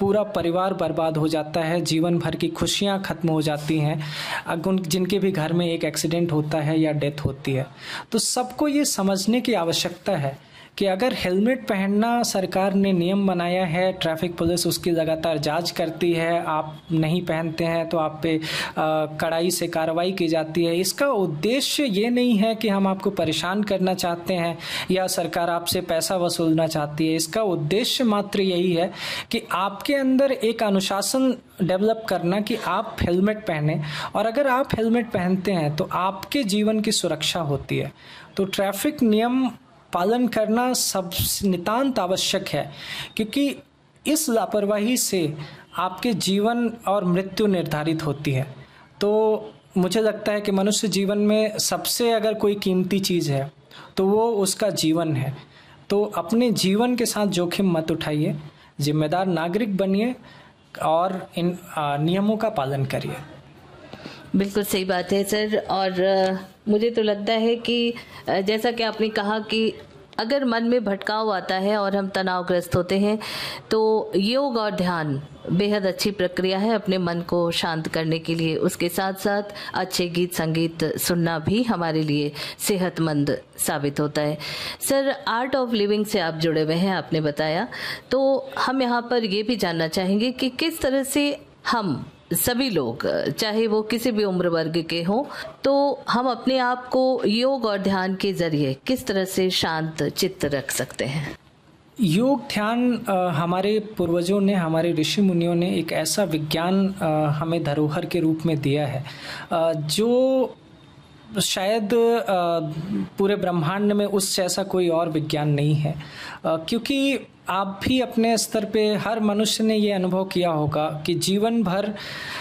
पूरा परिवार बर्बाद हो जाता है, जीवन भर की खुशियाँ ख़त्म हो जाती हैं, जिनके भी घर में एक एक्सीडेंट होता है या डेथ होती है। तो सबको ये समझने की आवश्यकता है कि अगर हेलमेट पहनना सरकार ने नियम बनाया है, ट्रैफिक पुलिस उसकी लगातार जांच करती है, आप नहीं पहनते हैं तो आप पे कड़ाई से कार्रवाई की जाती है। इसका उद्देश्य ये नहीं है कि हम आपको परेशान करना चाहते हैं या सरकार आपसे पैसा वसूलना चाहती है। इसका उद्देश्य मात्र यही है कि आपके अंदर एक अनुशासन डेवलप करना कि आप हेलमेट पहने, और अगर आप हेलमेट पहनते हैं तो आपके जीवन की सुरक्षा होती है। तो ट्रैफिक नियम पालन करना सब नितांत आवश्यक है, क्योंकि इस लापरवाही से आपके जीवन और मृत्यु निर्धारित होती है। तो मुझे लगता है कि मनुष्य जीवन में सबसे अगर कोई कीमती चीज़ है तो वो उसका जीवन है। तो अपने जीवन के साथ जोखिम मत उठाइए, जिम्मेदार नागरिक बनिए और इन नियमों का पालन करिए। बिल्कुल सही बात है सर। और मुझे तो लगता है कि जैसा कि आपने कहा कि अगर मन में भटकाव आता है और हम तनावग्रस्त होते हैं तो योग और ध्यान बेहद अच्छी प्रक्रिया है अपने मन को शांत करने के लिए। उसके साथ साथ अच्छे गीत संगीत सुनना भी हमारे लिए सेहतमंद साबित होता है। सर, आर्ट ऑफ लिविंग से आप जुड़े हुए हैं, आपने बताया, तो हम यहाँ पर ये भी जानना चाहेंगे कि किस तरह से हम सभी लोग, चाहे वो किसी भी उम्र वर्ग के हों, तो हम अपने आप को योग और ध्यान के जरिए किस तरह से शांत चित्त रख सकते हैं। योग ध्यान हमारे पूर्वजों ने, हमारे ऋषि मुनियों ने एक ऐसा विज्ञान हमें धरोहर के रूप में दिया है जो शायद पूरे ब्रह्मांड में उस जैसा कोई और विज्ञान नहीं है। क्योंकि आप भी अपने स्तर पे, हर मनुष्य ने ये अनुभव किया होगा कि जीवन भर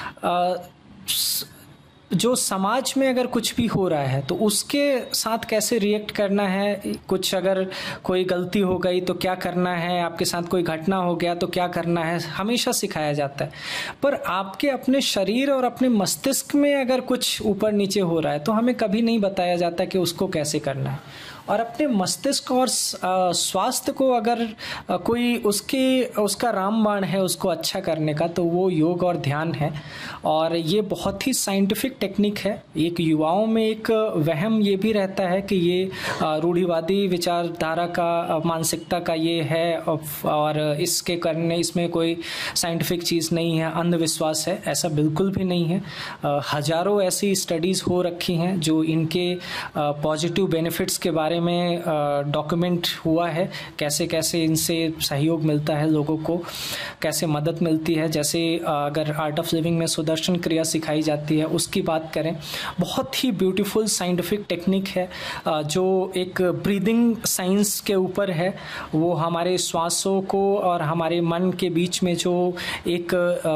जो समाज में अगर कुछ भी हो रहा है तो उसके साथ कैसे रिएक्ट करना है, कुछ अगर कोई गलती हो गई तो क्या करना है, आपके साथ कोई घटना हो गया तो क्या करना है, हमेशा सिखाया जाता है। पर आपके अपने शरीर और अपने मस्तिष्क में अगर कुछ ऊपर नीचे हो रहा है तो हमें कभी नहीं बताया जाता कि उसको कैसे करना है। और अपने मस्तिष्क और स्वास्थ्य को अगर कोई उसका रामबाण है उसको अच्छा करने का, तो वो योग और ध्यान है। और ये बहुत ही साइंटिफिक टेक्निक है। एक युवाओं में एक वहम ये भी रहता है कि ये रूढ़िवादी विचारधारा का, मानसिकता का ये है और इसके करने इसमें कोई साइंटिफिक चीज़ नहीं है, अंधविश्वास है। ऐसा बिल्कुल भी नहीं है। हजारों ऐसी स्टडीज़ हो रखी हैं जो इनके पॉजिटिव बेनिफिट्स के बारे में डॉक्यूमेंट हुआ है, कैसे कैसे इनसे सहयोग मिलता है लोगों को, कैसे मदद मिलती है। जैसे अगर आर्ट ऑफ लिविंग में सुदर्शन क्रिया सिखाई जाती है, उसकी बात करें, बहुत ही ब्यूटीफुल साइंटिफिक टेक्निक है जो एक ब्रीदिंग साइंस के ऊपर है। वो हमारे श्वासों को और हमारे मन के बीच में जो एक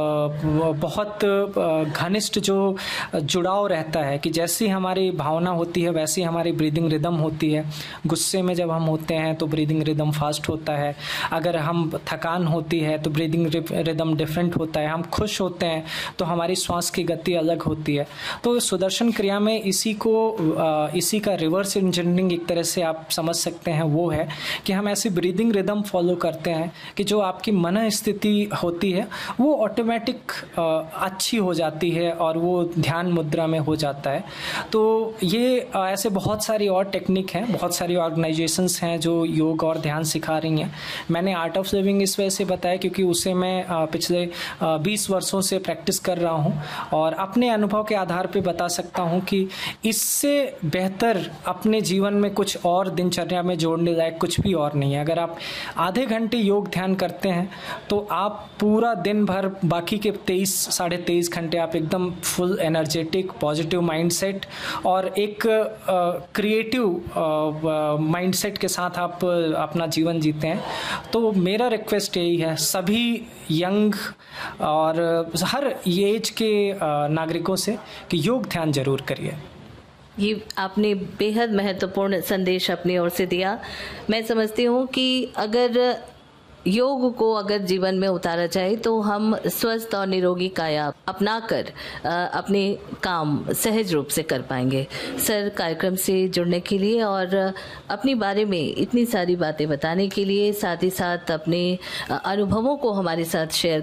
बहुत घनिष्ठ जो जुड़ाव रहता है कि जैसी हमारी भावना होती है वैसी हमारी ब्रीदिंग रिदम होती है। गुस्से में जब हम होते हैं तो ब्रीदिंग रिदम फास्ट होता है, अगर हम थकान होती है तो ब्रीदिंग रिदम डिफरेंट होता है, हम खुश होते हैं तो हमारी श्वास की गति अलग होती है। तो सुदर्शन क्रिया में इसी का रिवर्स इंजीनियरिंग एक तरह से आप समझ सकते हैं वो है कि हम ऐसी ब्रीदिंग रिदम फॉलो करते हैं कि जो आपकी मन स्थिति होती है वो ऑटोमेटिक अच्छी हो जाती है और वो ध्यान मुद्रा में हो जाता है। तो ये ऐसे बहुत सारी और टेक्निक हैं, बहुत सारी ऑर्गेनाइजेशंस हैं जो योग और ध्यान सिखा रही हैं। मैंने आर्ट ऑफ लिविंग इस वजह से बताया क्योंकि उसे मैं पिछले 20 वर्षों से प्रैक्टिस कर रहा हूं और अपने अनुभव के आधार पे बता सकता हूं कि इससे बेहतर अपने जीवन में कुछ और दिनचर्या में जोड़ने लायक कुछ भी और नहीं है। अगर आप आधे घंटे योग ध्यान करते हैं तो आप पूरा दिन भर, बाकी के 23 साढ़े 23 घंटे आप एकदम फुल एनर्जेटिक, पॉजिटिव माइंडसेट और एक क्रिएटिव माइंडसेट के साथ आप अपना जीवन जीते हैं। तो मेरा रिक्वेस्ट यही है सभी यंग और हर एज के नागरिकों से कि योग ध्यान जरूर करिए। ये आपने बेहद महत्वपूर्ण संदेश अपनी ओर से दिया। मैं समझती हूँ कि अगर योग को अगर जीवन में उतारा जाए तो हम स्वस्थ और निरोगी काया अपनाकर अपने काम सहज रूप से कर पाएंगे। सर, कार्यक्रम से जुड़ने के लिए और अपने बारे में इतनी सारी बातें बताने के लिए, साथ ही साथ अपने अनुभवों को हमारे साथ शेयर